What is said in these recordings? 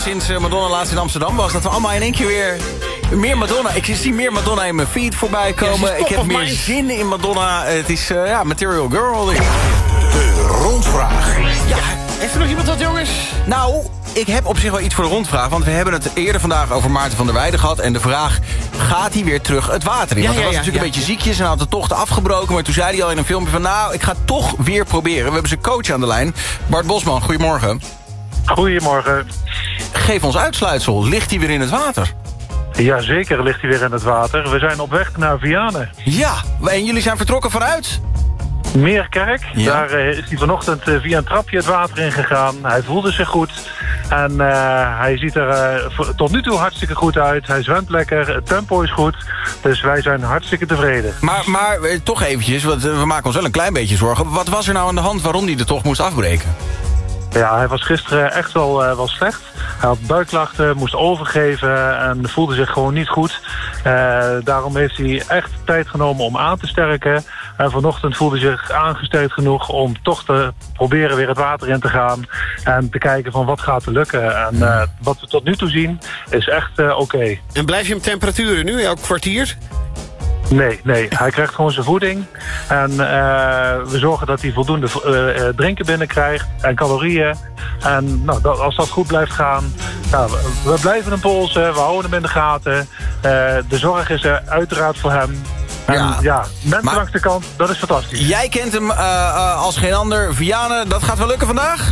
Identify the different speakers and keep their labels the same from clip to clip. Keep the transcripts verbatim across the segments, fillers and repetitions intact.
Speaker 1: sinds Madonna laatst in Amsterdam was... dat we allemaal in één keer weer meer Madonna... Ik zie meer Madonna in mijn feed voorbij komen. Ja, ik heb meer mind. zin in Madonna. Het is uh, ja, Material Girl.
Speaker 2: De rondvraag.
Speaker 3: Ja, heeft er nog iemand wat, jongens?
Speaker 1: Nou, ik heb op zich wel iets voor de rondvraag. Want we hebben het eerder vandaag over Maarten van der Weijden gehad. En de vraag, gaat hij weer terug het water in?
Speaker 3: Ja,
Speaker 1: want hij
Speaker 3: ja,
Speaker 1: was
Speaker 3: ja,
Speaker 1: natuurlijk
Speaker 3: ja.
Speaker 1: een beetje ziekjes en had de tocht afgebroken. Maar toen zei hij al in een filmpje van... nou, ik ga het toch weer proberen. We hebben zijn coach aan de lijn. Bart Bosman, goedemorgen.
Speaker 4: Goedemorgen.
Speaker 1: Geef ons uitsluitsel. Ligt hij weer in het water?
Speaker 4: Jazeker ligt hij weer in het water. We zijn op weg naar Vianen.
Speaker 1: Ja, en jullie zijn vertrokken vanuit?
Speaker 4: Meerkerk.
Speaker 1: Ja.
Speaker 4: Daar uh, is hij vanochtend uh, via een trapje het water in gegaan. Hij voelde zich goed. En uh, hij ziet er uh, tot nu toe hartstikke goed uit. Hij zwemt lekker. Het tempo is goed. Dus wij zijn hartstikke tevreden.
Speaker 1: Maar, maar eh, toch eventjes, want we maken ons wel een klein beetje zorgen. Wat was er nou aan de hand waarom hij de tocht moest afbreken?
Speaker 4: Ja, hij was gisteren echt wel, uh, wel slecht. Hij had buikklachten, moest overgeven en voelde zich gewoon niet goed. Uh, daarom heeft hij echt tijd genomen om aan te sterken. En vanochtend voelde hij zich aangesterkt genoeg om toch te proberen weer het water in te gaan. En te kijken van wat gaat er lukken. En uh, wat we tot nu toe zien is echt uh, oké. Okay.
Speaker 3: En blijf je hem temperaturen nu, elk kwartier?
Speaker 4: Nee, nee. Hij krijgt gewoon zijn voeding. En uh, we zorgen dat hij voldoende uh, drinken binnenkrijgt en calorieën. En nou, dat, als dat goed blijft gaan... Nou, we, we blijven hem polsen, we houden hem in de gaten. Uh, de zorg is er uiteraard voor hem. En ja, ja mensen maar, langs de kant, dat is fantastisch.
Speaker 1: Jij kent hem uh, uh, als geen ander. Vianen, dat gaat wel lukken vandaag?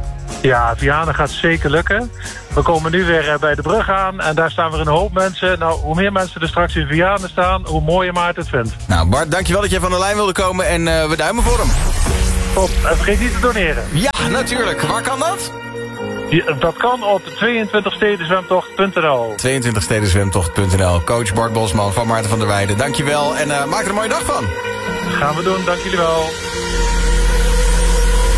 Speaker 4: Ja, Vianen gaat zeker lukken. We komen nu weer bij de brug aan en daar staan weer een hoop mensen. Nou, hoe meer mensen er straks in Vianen staan, hoe mooier Maarten het vindt.
Speaker 1: Nou Bart, dankjewel dat jij van de lijn wilde komen en uh, we duimen voor hem.
Speaker 4: Top, en vergeet niet te doneren.
Speaker 1: Ja, natuurlijk. Waar kan dat?
Speaker 4: Ja, dat kan op tweeëntwintig stedenzwemtocht punt n l.
Speaker 1: tweeëntwintig stedenzwemtocht punt n l. Coach Bart Bosman van Maarten van der Weijden. Dankjewel en uh, maak er een mooie dag van.
Speaker 4: Gaan we doen, dank jullie wel.